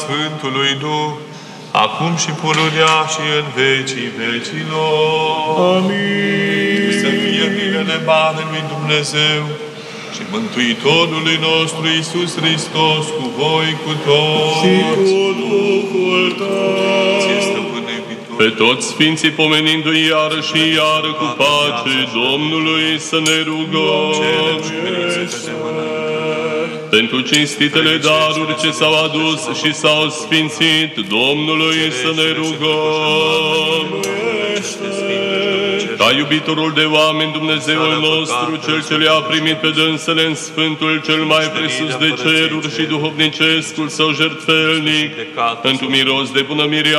Sfântului Duh, acum și pururea și în vecii vecilor. Amin. Să fie binele Marele lui Dumnezeu și Mântuitorului nostru Iisus Hristos cu voi, cu toți. Și cu Duhul tău. Pe toți Sfinții pomenindu-i iară și iară cu pace Domnului să ne rugăm. Pentru cinstitele daruri ce s-au adus și s-au sfințit Domnului să ne rugăm. Ca iubitorul de oameni, Dumnezeul nostru, Cel ce le-a primit pe dânsele în Sfântul cel mai presus de ceruri și duhovnicescul său jertfelnic, pentru miros de bună mireasă,